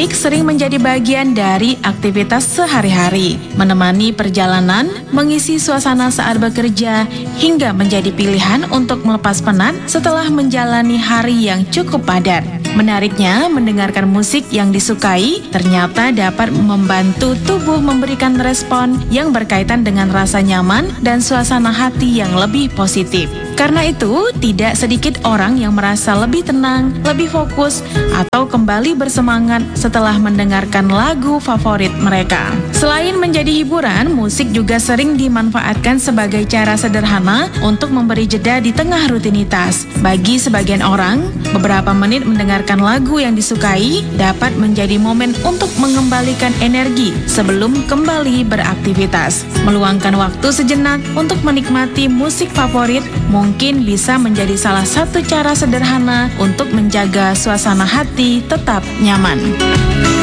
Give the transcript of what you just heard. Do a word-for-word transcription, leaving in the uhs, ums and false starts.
Musik sering menjadi bagian dari aktivitas sehari-hari, menemani perjalanan, mengisi suasana saat bekerja, hingga menjadi pilihan untuk melepas penat setelah menjalani hari yang cukup padat. Menariknya, mendengarkan musik yang disukai ternyata dapat membantu tubuh memberikan respon yang berkaitan dengan rasa nyaman dan suasana hati yang lebih positif. Karena itu, tidak sedikit orang yang merasa lebih tenang, lebih fokus, atau kembali bersemangat setelah mendengarkan lagu favorit mereka. Selain menjadi hiburan, musik juga sering dimanfaatkan sebagai cara sederhana untuk memberi jeda di tengah rutinitas. Bagi sebagian orang, beberapa menit mendengarkan lagu yang disukai dapat menjadi momen untuk mengembalikan energi sebelum kembali beraktivitas. Meluangkan waktu sejenak untuk menikmati musik favorit mungkin bisa menjadi salah satu cara sederhana untuk menjaga suasana hati tetap nyaman.